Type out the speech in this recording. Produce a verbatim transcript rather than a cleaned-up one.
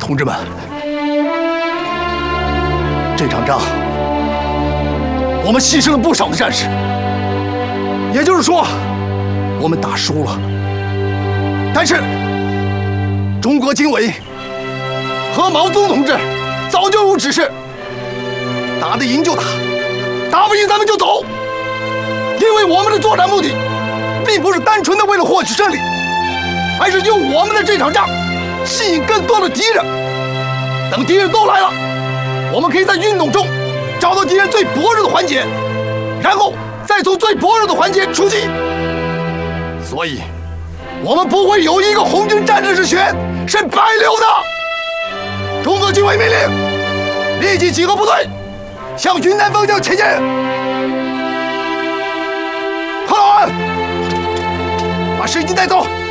同志们，这场仗我们牺牲了不少的战士，也就是说，我们打输了。但是，中国军委和毛泽东同志早就有指示，打得赢就打，打不赢咱们就走。因为我们的作战目的，并不是单纯的为了获取胜利，而是用我们的这场仗吸引更多的敌人。等敌人都来了，我们可以在运动中找到敌人最薄弱的环节，然后再从最薄弱的环节出击。所以，我们不会有一个红军战士之血是白流的。中国军委命令，立即集合部队，向云南方向前进。贺老安，把士兵带走。